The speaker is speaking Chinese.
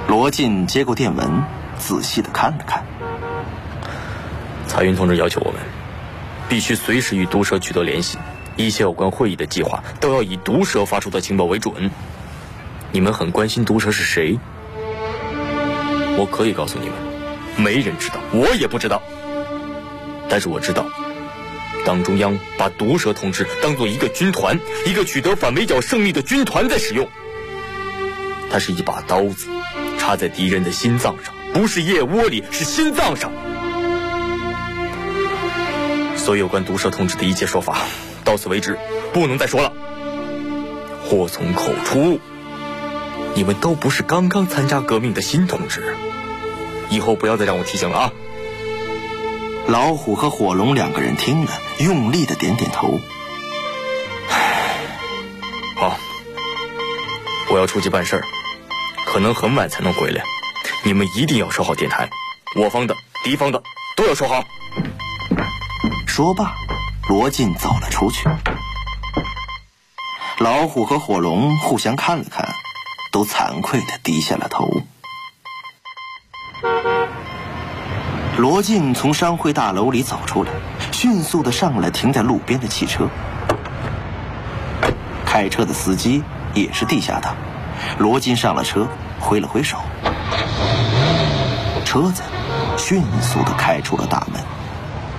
罗晋接过电文，仔细地看了看。 彩云同志要求我们必须随时与毒蛇取得联系，一切有关会议的计划都要以毒蛇发出的情报为准。你们很关心毒蛇是谁？我可以告诉你们，没人知道，我也不知道。但是我知道，党中央把毒蛇同志当作一个军团，一个取得反围剿胜利的军团在使用。它是一把刀子，插在敌人的心脏上，不是腋窝里，是心脏上。所以有关毒蛇同志的一切说法，到此为止，不能再说了。祸从口出，你们都不是刚刚参加革命的新同志，以后不要再让我提醒了啊！ 老虎和火龙两个人听了，用力地点点头。 好，我要出去办事儿，可能很晚才能回来。你们一定要守好电台，我方的、敌方的都要守好。 说罢，罗晋走了出去。老虎和火龙互相看了看，都惭愧地低下了头。罗晋从商会大楼里走出来，迅速地上了停在路边的汽车。开车的司机也是地下党。罗晋上了车，挥了挥手，车子迅速地开出了大门。